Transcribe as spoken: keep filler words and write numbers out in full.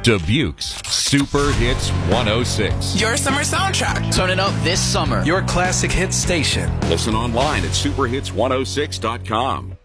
Dubuque's Super Hits one oh six. Your summer soundtrack. Turn it up this summer. Your classic hit station. Listen online at super hits one oh six dot com.